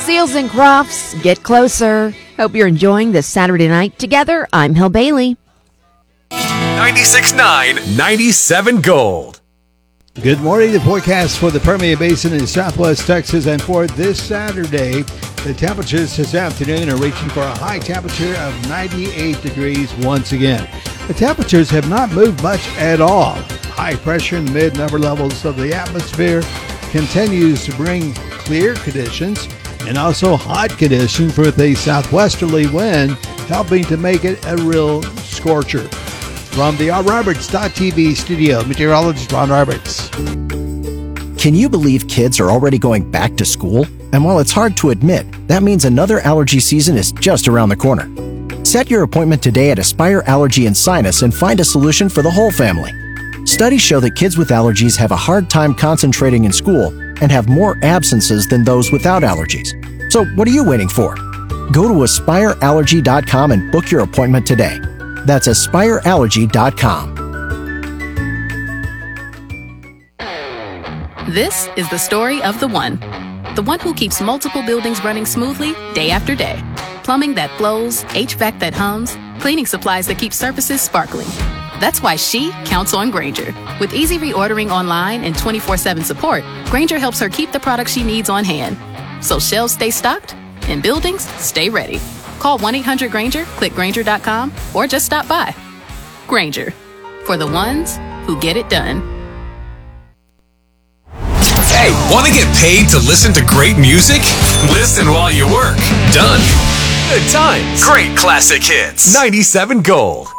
Seals and Crofts, get closer. Hope you're enjoying this Saturday night together. I'm Hill Bailey. 96.9, 97 Gold. Good morning. The forecast for the Permian Basin in southwest Texas, and for this Saturday, the temperatures this afternoon are reaching for a high temperature of 98 degrees once again. The temperatures have not moved much at all. High pressure in the mid and upper levels of the atmosphere continues to bring clear conditions and also hot conditions with a southwesterly wind helping to make it a real scorcher. From the RRoberts.tv studio, meteorologist Ron Roberts. Can you believe kids are already going back to school? And while it's hard to admit, that means another allergy season is just around the corner. Set your appointment today at Aspire Allergy and Sinus and find a solution for the whole family. Studies show that kids with allergies have a hard time concentrating in school and have more absences than those without allergies. So what are you waiting for? Go to AspireAllergy.com and book your appointment today. That's AspireAllergy.com. This is the story of the one who keeps multiple buildings running smoothly day after day. Plumbing that flows, HVAC that hums, cleaning supplies that keep surfaces sparkling. That's why she counts on Grainger. With easy reordering online and 24/7 support, Grainger helps her keep the products she needs on hand. So shelves stay stocked and buildings stay ready. Call 1-800-GRAINGER, click Grainger.com, or just stop by. Grainger, for the ones who get it done. Hey, want to get paid to listen to great music? Listen while you work. Done. Good times. Great classic hits. 97 Gold.